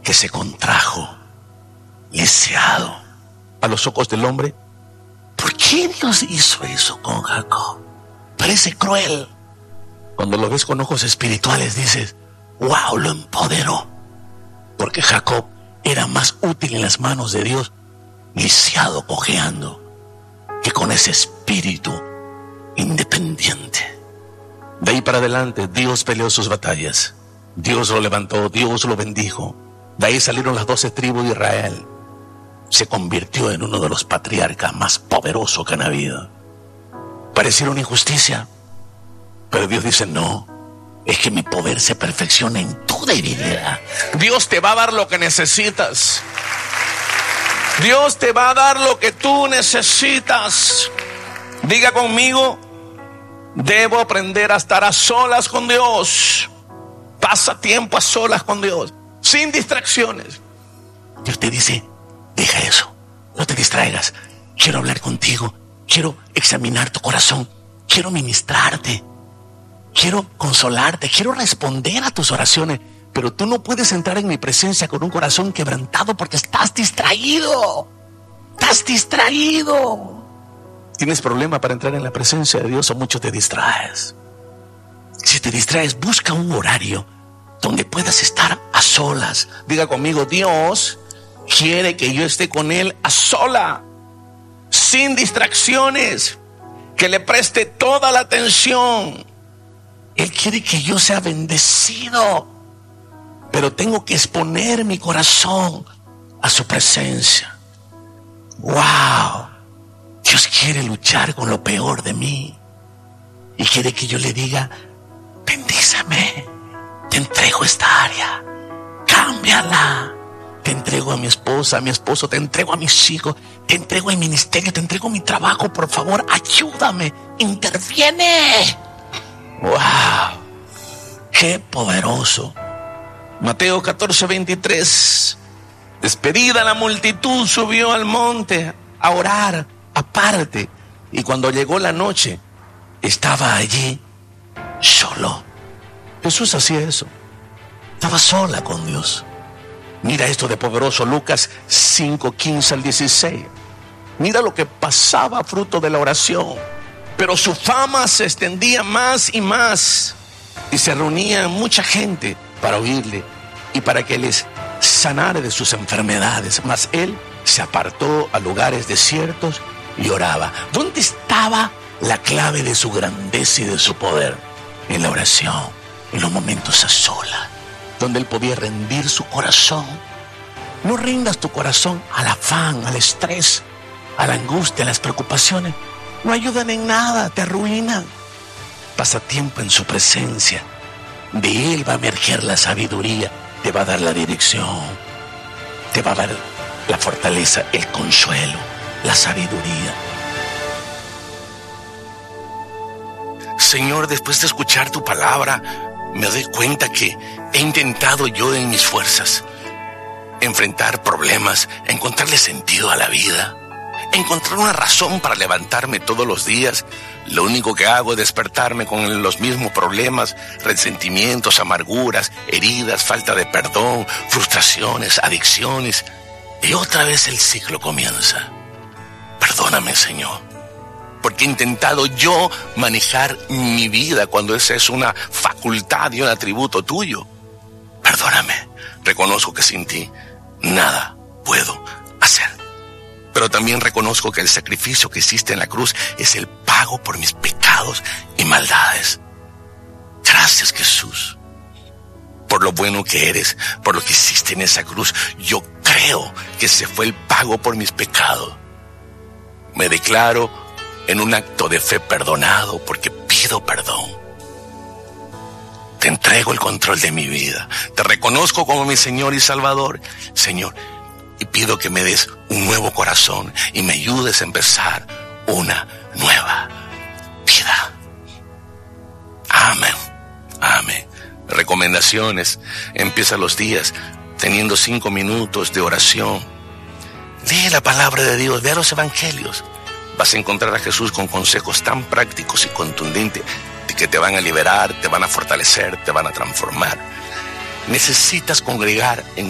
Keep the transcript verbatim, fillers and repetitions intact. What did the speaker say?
que se contrajo, lisiado a los ojos del hombre. ¿Por qué Dios hizo eso con Jacob? Parece cruel. Cuando lo ves con ojos espirituales dices, wow, lo empoderó. Porque Jacob era más útil en las manos de Dios, lisiado, cojeando, que con ese espíritu independiente. De ahí para adelante Dios peleó sus batallas. Dios lo levantó, Dios lo bendijo. De ahí salieron las doce tribus de Israel. Se convirtió en uno de los patriarcas más poderosos que han habido. Pareciera una injusticia, pero Dios dice, no, es que mi poder se perfecciona en tu debilidad. Dios te va a dar lo que necesitas. Dios te va a dar lo que tú necesitas. Diga conmigo, debo aprender a estar a solas con Dios. Pasa tiempo a solas con Dios, sin distracciones. Dios te dice, deja eso, no te distraigas. Quiero hablar contigo, quiero examinar tu corazón, quiero ministrarte, quiero consolarte, quiero responder a tus oraciones. Pero tú no puedes entrar en mi presencia con un corazón quebrantado porque estás distraído. Estás distraído. ¿Tienes problema para entrar en la presencia de Dios o mucho te distraes? Si te distraes, busca un horario donde puedas estar a solas. Diga conmigo, Dios quiere que yo esté con Él a sola, sin distracciones, que le preste toda la atención. Él quiere que yo sea bendecido, pero tengo que exponer mi corazón a su presencia. ¡Wow! Dios quiere luchar con lo peor de mí y quiere que yo le diga, bendíceme, te entrego esta área, cámbiala. Te entrego a mi esposa, a mi esposo, te entrego a mis hijos, te entrego el ministerio, te entrego mi trabajo, por favor, ayúdame, interviene. ¡Wow! ¡Qué poderoso! Mateo catorce, veintitrés. Despedida la multitud, subió al monte a orar aparte. Y cuando llegó la noche, estaba allí solo. Jesús hacía eso. Estaba sola con Dios. Mira esto de poderoso, Lucas cinco, quince al dieciséis. Mira lo que pasaba fruto de la oración. Pero su fama se extendía más y más, y se reunía mucha gente para oírle y para que les sanara de sus enfermedades. Mas él se apartó a lugares desiertos y oraba. ¿Dónde estaba la clave de su grandeza y de su poder? En la oración, en los momentos a solas, donde él podía rendir su corazón. No rindas tu corazón al afán, al estrés, a la angustia, a las preocupaciones. No ayudan en nada, te arruinan. Pasa tiempo en su presencia. De él va a emerger la sabiduría, te va a dar la dirección, te va a dar la fortaleza, el consuelo, la sabiduría. Señor, después de escuchar tu palabra, me doy cuenta que he intentado yo en mis fuerzas enfrentar problemas, encontrarle sentido a la vida, encontrar una razón para levantarme todos los días. Lo único que hago es despertarme con los mismos problemas, resentimientos, amarguras, heridas, falta de perdón, frustraciones, adicciones. Y otra vez el ciclo comienza. Perdóname, Señor, porque he intentado yo manejar mi vida cuando esa es una facultad y un atributo tuyo. Perdóname, reconozco que sin ti nada puedo hacer. Pero también reconozco que el sacrificio que hiciste en la cruz es el pago por mis pecados y maldades. Gracias, Jesús, por lo bueno que eres, por lo que hiciste en esa cruz. Yo creo que ese fue el pago por mis pecados. Me declaro en un acto de fe perdonado porque pido perdón. Te entrego el control de mi vida. Te reconozco como mi Señor y Salvador, Señor, y pido que me des un nuevo corazón y me ayudes a empezar una nueva vida. Amén. Amén. Recomendaciones. Empieza los días teniendo cinco minutos de oración. Lee la palabra de Dios, ve los evangelios. Vas a encontrar a Jesús con consejos tan prácticos y contundentes que te van a liberar, te van a fortalecer, te van a transformar. Necesitas congregar en